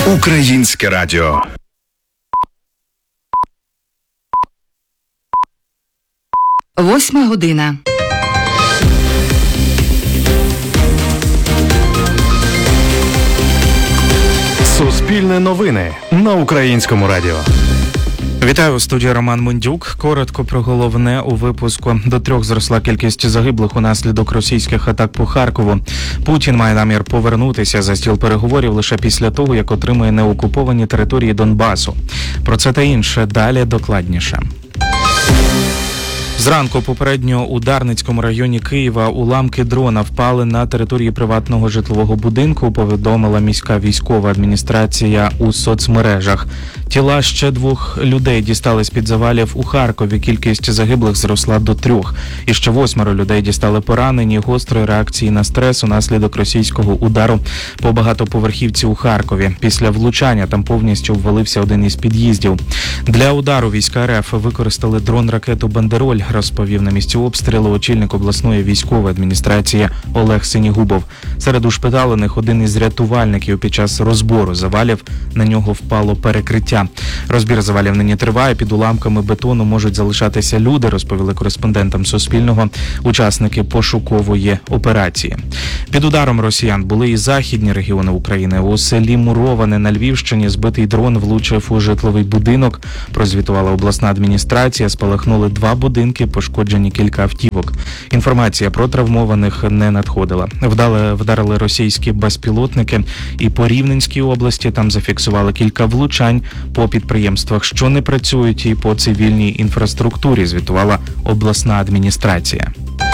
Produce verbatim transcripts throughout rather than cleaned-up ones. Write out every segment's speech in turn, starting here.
Українське радіо. Восьма година. Суспільне новини на Українському радіо. Вітаю, у студії Роман Мундюк. Коротко про головне у випуску. До трьох зросла кількість загиблих унаслідок російських атак по Харкову. Путін має намір повернутися за стіл переговорів лише після того, як отримає неокуповані території Донбасу. Про це та інше далі докладніше. Зранку попередньо у Дарницькому районі Києва уламки дрона впали на території приватного житлового будинку, повідомила міська військова адміністрація у соцмережах. Тіла ще двох людей дістали з-під завалів у Харкові. Кількість загиблих зросла до трьох. І ще восьмеро людей дістали поранені гострої реакції на стрес унаслідок російського удару по багатоповерхівці у Харкові. Після влучання там повністю ввалився один із під'їздів. Для удару війська РФ використали дрон-ракету «Бандероль», розповів на місці обстрілу очільник обласної військової адміністрації Олег Синігубов. Серед ушпиталених один із рятувальників. Під час розбору завалів на нього впало перекриття. Розбір завалів нині триває. Під уламками бетону можуть залишатися люди, розповіли кореспондентам Суспільного учасники пошукової операції. Під ударом росіян були і західні регіони України. У селі Муроване на Львівщині збитий дрон влучив у житловий будинок. Прозвітувала обласна адміністрація. Спалахнули два будинки, пошкоджені кілька автівок. Інформація про травмованих не надходила. Вдали, вдарили російські безпілотники і по Рівненській області. Там зафіксували кілька влучань по підприємствах, що не працюють, і по цивільній інфраструктурі, звітувала обласна адміністрація.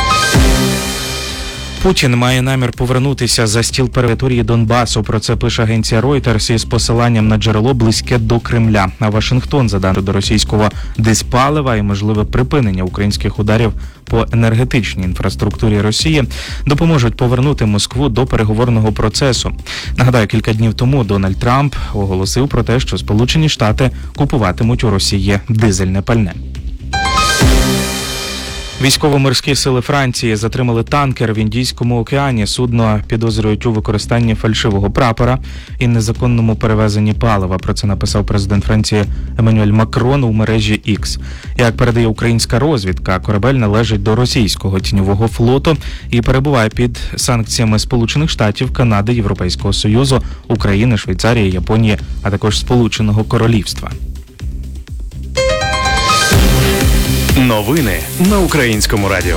Путін має намір повернутися за стіл території Донбасу. Про це пише агенція Reuters із посиланням на джерело близьке до Кремля. А Вашингтон задав до російського диспалива і можливе припинення українських ударів по енергетичній інфраструктурі Росії допоможуть повернути Москву до переговорного процесу. Нагадаю, кілька днів тому Дональд Трамп оголосив про те, що Сполучені Штати купуватимуть у Росії дизельне пальне. Військово-морські сили Франції затримали танкер в Індійському океані. Судно підозрюють у використанні фальшивого прапора і незаконному перевезенні палива. Про це написав президент Франції Еммануель Макрон у мережі Ікс. Як передає українська розвідка, корабель належить до російського тіньового флоту і перебуває під санкціями Сполучених Штатів, Канади, Європейського Союзу, України, Швейцарії, Японії, а також Сполученого Королівства. Новини на Українському радіо.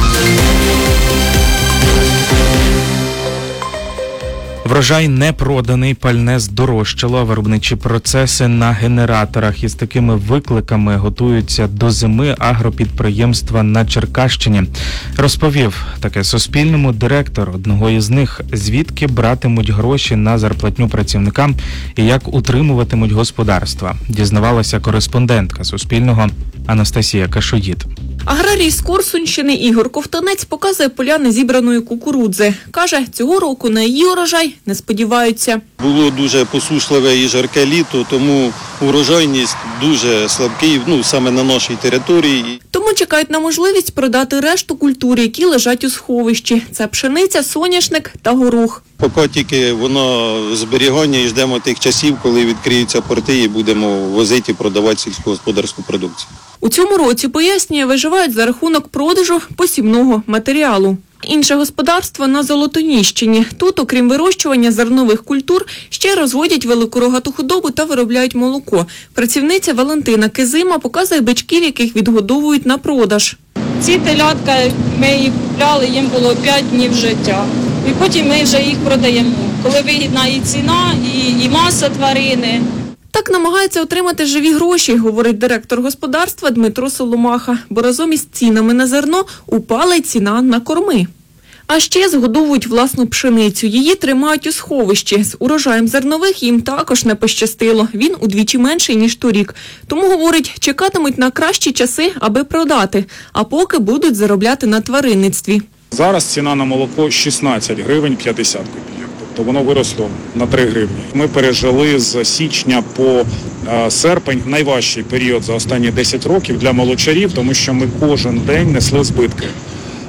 Врожай не проданий, пальне здорожчало, виробничі процеси на генераторах. Із такими викликами готуються до зими агропідприємства на Черкащині. Розповів таке Суспільному директор одного із них, звідки братимуть гроші на зарплатню працівникам і як утримуватимуть господарства. Дізнавалася кореспондентка Суспільного Анастасія Кашоїд. Аграрій з Корсунщини Ігор Ковтанець показує поля незібраної кукурудзи. Каже, цього року на її урожай не сподіваються. Було дуже посушливе і жарке літо, тому урожайність дуже слабкий, ну, саме на нашій території. Тому чекають на можливість продати решту культур, які лежать у сховищі. Це пшениця, соняшник та горох. Поки тільки воно зберігання і ждемо тих часів, коли відкриються порти і будемо возити і продавати сільськогосподарську продукцію. У цьому році, пояснює, виживають за рахунок продажу посівного матеріалу. Інше господарство на Золотоніщині. Тут, окрім вирощування зернових культур, ще розводять великорогату худобу та виробляють молоко. Працівниця Валентина Кизима показує бичків, яких відгодовують на продаж. Ці телятка, ми їх купляли, їм було п'ять днів життя. І потім ми вже їх продаємо. Коли вигідна і ціна, і, і маса тварини. Так намагаються отримати живі гроші, говорить директор господарства Дмитро Соломаха, бо разом із цінами на зерно упала й ціна на корми. А ще згодовують власну пшеницю. Її тримають у сховищі. З урожаєм зернових їм також не пощастило. Він удвічі менший, ніж торік. Тому, говорить, чекатимуть на кращі часи, аби продати, а поки будуть заробляти на тваринництві. Зараз ціна на молоко шістнадцять гривень п'ятдесят копійок. Тобто воно виросло на три гривні. Ми пережили з січня по серпень найважчий період за останні десять років для молочарів, тому що ми кожен день несли збитки.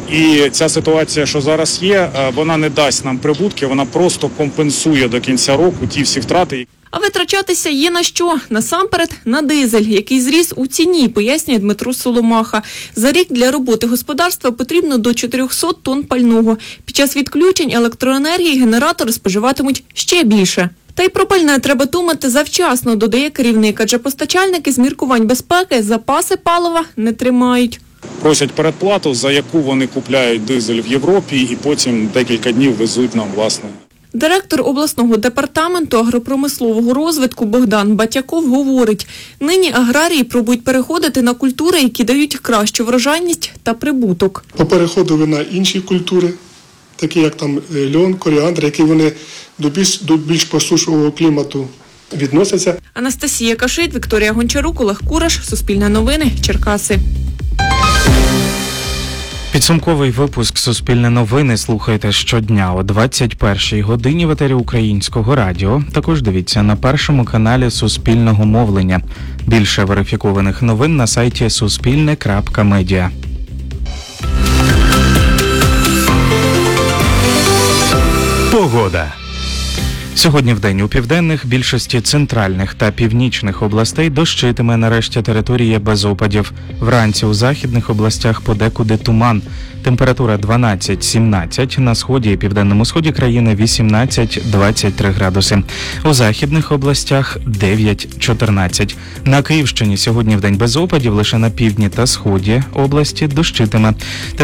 І ця ситуація, що зараз є, е, вона не дасть нам прибутки, вона просто компенсує до кінця року ті всі втрати. А витрачатися є на що? Насамперед на дизель, який зріс у ціні, пояснює Дмитро Соломаха. За рік для роботи господарства потрібно до чотириста тонн пального. Під час відключень електроенергії генератори споживатимуть ще більше. Та й про пальне треба думати завчасно, додає керівник, адже постачальники з міркувань безпеки запаси палива не тримають. Просять передплату, за яку вони купляють дизель в Європі і потім декілька днів везуть нам, власне. Директор обласного департаменту агропромислового розвитку Богдан Батяков говорить, нині аграрії пробують переходити на культури, які дають кращу врожайність та прибуток. Попереходили на інші культури, такі як там льон, коріандр, які вони до більш, до більш посушливого клімату відносяться. Анастасія Кашит, Вікторія Гончарук, Олег Кураш, Суспільне новини, Черкаси. Підсумковий випуск «Суспільне новини» слухайте щодня о двадцять першій годині в етері Українського радіо. Також дивіться на першому каналі Суспільного мовлення. Більше верифікованих новин на сайті суспільне крапка медіа. Погода. Сьогодні вдень у південних, більшості центральних та північних областей дощитиме, нарешті території без опадів. Вранці у західних областях подекуди туман. Температура дванадцять-сімнадцять, на сході і південному сході країни вісімнадцять-двадцять три градуси. У західних областях дев'ять-чотирнадцять. На Київщині сьогодні вдень без опадів, лише на півдні та сході області дощитиме.